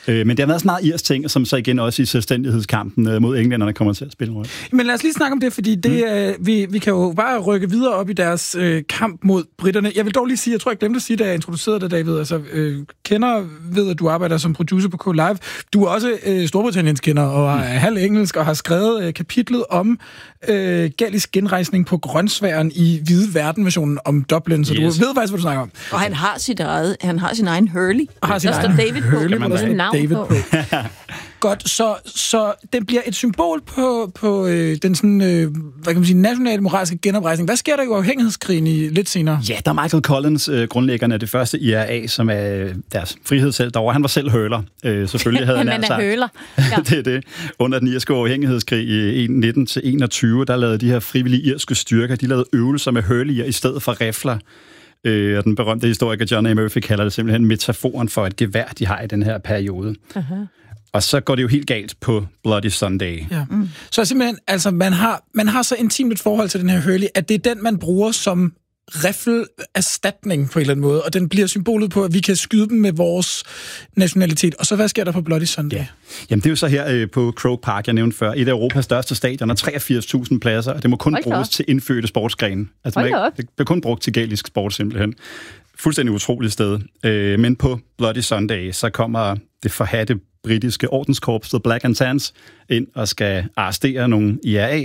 Men det har været sådan meget irsk ting, som så igen også i selvstændighedskampen mod englænderne kommer til at spille en rolle. Men lad os lige snakke om det, fordi det, vi kan jo bare rykke videre op i deres kamp mod britterne. Jeg vil dog lige sige, jeg tror, jeg glemte at sige, da jeg introducerede dig, David. Altså, kender ved, at du arbejder som producer på K-Live. Du er også Storbritanniens kender og er halv engelsk og har skrevet kapitlet om gallisk genrejsning på Grønsværen i hvide verden-versionen om Dublin, så du ved faktisk, hvad du snakker om. Og han har sin egen Hurley. Og har sin egen David Hurley, på. David på. Godt, så den bliver et symbol på den sådan, hvad kan man sige, nationale moralske genoprejsning. Hvad sker der i uafhængighedskrigen lidt senere? Ja, der er Michael Collins, grundlæggeren af det første IRA, som er deres frihedshelt derovre. Han var selv hurler. Selvfølgelig havde han er hurler. Ja. Det er det. Under den irske uafhængighedsskrig i 1919-21, der lavede de her frivillige irske styrker, de lavede øvelser med hurlier i stedet for rifler. Og den berømte historiker John A. Murphy kalder det simpelthen metaforen for et gevær, de har i den her periode. Og så går det jo helt galt på Bloody Sunday. Ja. Så simpelthen, altså man har så intimt et forhold til den her Hurley, at det er den, man bruger som riffelerstatning på en eller anden måde, og den bliver symbolet på, at vi kan skyde dem med vores nationalitet. Og så hvad sker der på Bloody Sunday? Ja. Jamen det er jo så her på Croke Park, jeg nævnte før, et af Europas største stadioner, 83.000 pladser, og det må kun bruges til indfødte sportsgrene. Altså det bliver kun brugt til gallisk sport simpelthen. Fuldstændig utroligt sted. Men på Bloody Sunday, så kommer det forhadte britiske ordenskorps, The Black and Tans, ind og skal arrestere nogle IRA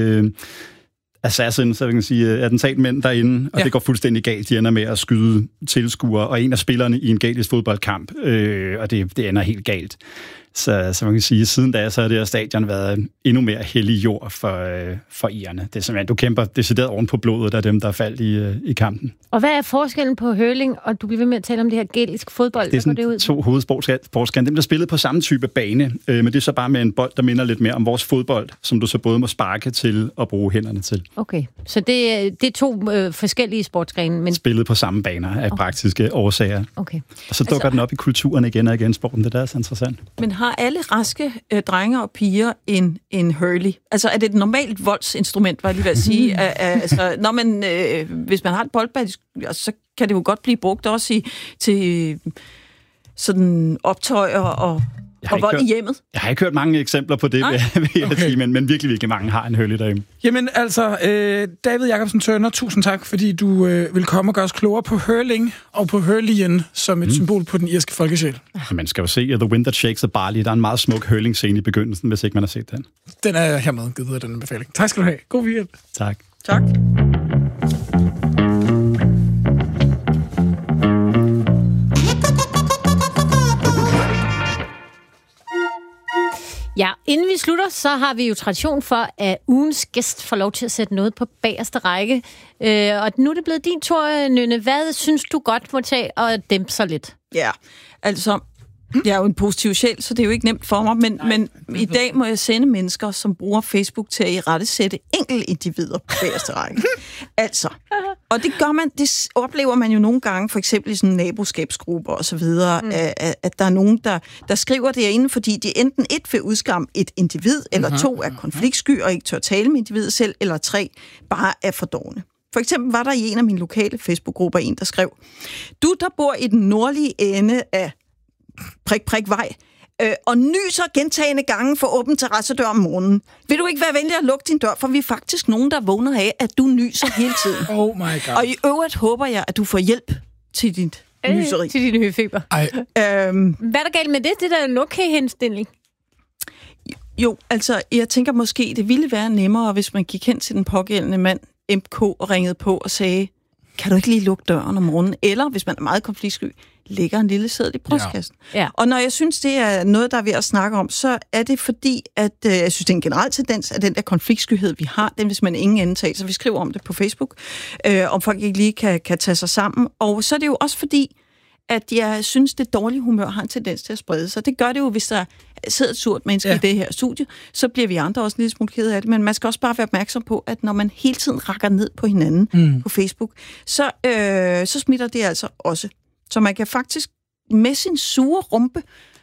assassins, så vi kan sige, attentatmænd derinde, og det går fuldstændig galt. De ender med at skyde tilskuere, og en af spillerne i en gallisk fodboldkamp, og det ender helt galt. Så man kan sige, siden da, så har det her stadion været endnu mere hellig jord for irerne. Det er simpelthen, du kæmper decideret oven på blodet af dem, der er faldt i kampen. Og hvad er forskellen på hurling, og du bliver ved med at tale om det her gallisk fodbold? Det er sådan to hovedsportsgrene. Dem bliver spillet på samme type bane, men det er så bare med en bold, der minder lidt mere om vores fodbold, som du så både må sparke til og bruge hænderne til. Okay, så det er to forskellige sportsgrene, men spillet på samme baner af praktiske årsager. Okay. Og så dukker den op i kulturen igen og igen, sporten. Det der er så interessant. Men har alle raske drenge og piger en Hurley? Altså er det et normalt voldsinstrument, var jeg lige ved at sige? Altså, hvis man har et boldbat, så kan det jo godt blive brugt også til sådan optøjer og vold i hjemmet. Jeg har ikke hørt mange eksempler på det, vil jeg sige, men virkelig, virkelig mange har en Hurley derhjemme. Jamen altså, David Jacobsen Turner, tusind tak, fordi du vil komme og gøre os klogere på hurling og på hurlien som et symbol på den irske folkesjæl. Man skal jo se The Wind That Shakes the Barley. Der er en meget smuk hurling-scene i begyndelsen, hvis ikke man har set den. Den er hermed givet af den befaling. Tak skal du have. God weekend. Tak. Tak. Ja, inden vi slutter, så har vi jo tradition for, at ugens gæst får lov til at sætte noget på bagerste række. Og nu er det blevet din tur, Nynne. Hvad synes du godt må tage og dæmpe sig lidt? Ja, altså, jeg er jo en positiv sjæl, så det er jo ikke nemt for mig, men i dag må jeg sende mennesker, som bruger Facebook til at irettesætte enkeltindivider på bagerste række. Altså, og det gør man, det oplever man jo nogle gange, for eksempel i sådan naboskabsgrupper og så videre, at der er nogen, der skriver det herinde, fordi de enten vil udskamme et individ, eller 2 er konfliktsky og ikke tør tale med individet selv, eller 3 bare er for dårne. For eksempel var der i en af mine lokale Facebook-grupper en, der skrev, du, der bor i den nordlige ende af vej, og nyser gentagende gange for åben terrassedør om morgenen. Vil du ikke være venlig at lukke din dør, for vi er faktisk nogen, der vågner af, at du nyser hele tiden. Oh my God. Og i øvrigt håber jeg, at du får hjælp til dit nyseri. Til din høfeber. Hvad er der galt med det? Det der er en okay-henstilling. Jo, altså, jeg tænker måske, det ville være nemmere, hvis man gik hen til den pågældende mand, MK, og ringede på og sagde, kan du ikke lige lukke døren om morgenen? Eller, hvis man er meget konfliktsky, lægger en lille seddel i brystkassen. Ja. Og når jeg synes, det er noget, der er ved at snakke om, så er det fordi, at jeg synes, det er en generel tendens, at den der konfliktskyhed, vi har, den hvis man ingen anden tager, så vi skriver om det på Facebook, om folk ikke lige kan tage sig sammen. Og så er det jo også fordi, at jeg synes, det dårlige humør har en tendens til at sprede sig. Det gør det jo, hvis der sidder et surt menneske i det her studie, så bliver vi andre også en lille smule kede af det. Men man skal også bare være opmærksom på, at når man hele tiden rakker ned på hinanden på Facebook, så smitter det altså også. Så man kan faktisk med sin sure rumpe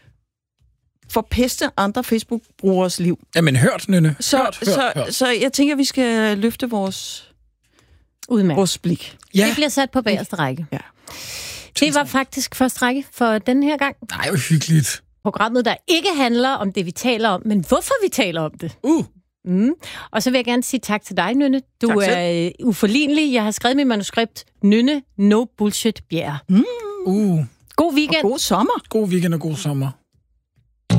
forpeste andre Facebook-brugeres liv. Jamen hørt, Nynne. Hørt. Så jeg tænker, at vi skal løfte vores blik. Ja. Det bliver sat på bagerste række. Ja. Det var faktisk første række for den her gang. Nej, hvor hyggeligt. Programmet, der ikke handler om det, vi taler om, men hvorfor vi taler om det. Og så vil jeg gerne sige tak til dig, Nynne. Du er uforlignelig. Jeg har skrevet mit manuskript, Nynne, no bullshit, Bjerre. God weekend. Og god sommer. God weekend og god sommer.